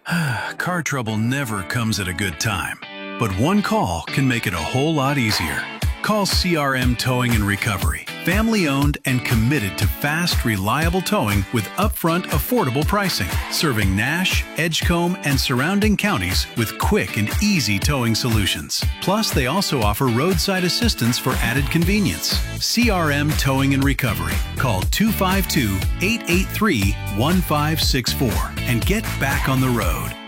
Car trouble never comes at a good time, but one call can make it a whole lot easier. Call CRM Towing and Recovery. Family owned and committed to fast, reliable towing with upfront, affordable pricing. Serving Nash, Edgecombe, and surrounding counties with quick and easy towing solutions. Plus, they also offer roadside assistance for added convenience. CRM Towing and Recovery. Call 252-883-1564 and get back on the road.